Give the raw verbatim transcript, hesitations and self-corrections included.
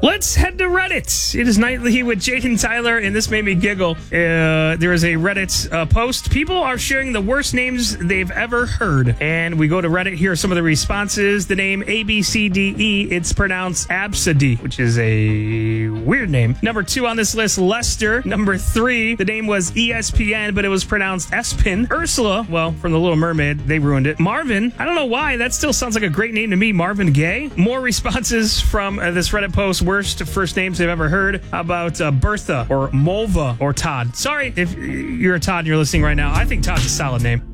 Let's head to Reddit. It is Nightly with Jaden Tyler, and this made me giggle. Uh, there is a Reddit uh, post. People are sharing the worst names they've ever heard. And we go to Reddit. Here are some of the responses. The name A B C D E, it's pronounced Absidy, which is a weird name. Number two on this list, Lester. Number three, the name was E S P N, but it was pronounced Espin. Ursula, well, from The Little Mermaid, they ruined it. Marvin, I don't know why. That still sounds like a great name to me. Marvin Gaye. More responses from uh, this Reddit post. Worst first names they've ever heard. How about uh, Bertha or Mulva or Todd? Sorry if you're a Todd and you're listening right now. I think Todd's a solid name.